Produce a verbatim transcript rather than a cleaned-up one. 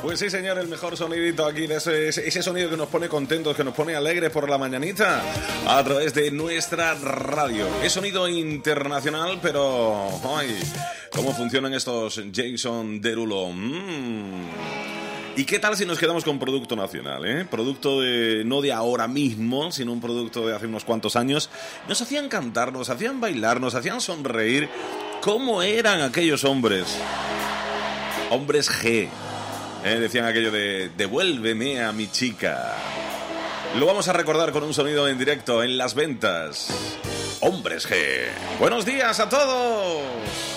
Pues sí, señor, el mejor sonidito aquí, de ese, ese sonido que nos pone contentos, que nos pone alegres por la mañanita, a través de nuestra radio. Es sonido internacional, pero... ¡ay! ¿Cómo funcionan estos Jason Derulo? Mm. ¿Y qué tal si nos quedamos con producto nacional, eh? Producto de, no de ahora mismo, sino un producto de hace unos cuantos años. Nos hacían cantar, nos hacían bailar, nos hacían sonreír. ¿Cómo eran aquellos hombres? Hombres G. Eh, decían aquello de devuélveme a mi chica. Lo vamos a recordar con un sonido en directo en las ventas. Hombres G. Buenos días a todos.